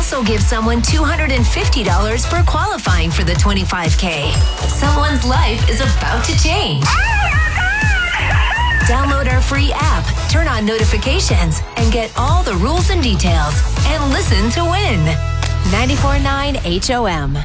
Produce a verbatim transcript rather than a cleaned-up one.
also give someone two hundred fifty dollars for qualifying for the twenty-five K. Someone's life is about to change. Download our free app, turn on notifications, and get all the rules and details. And listen to win. ninety-four point nine H O M.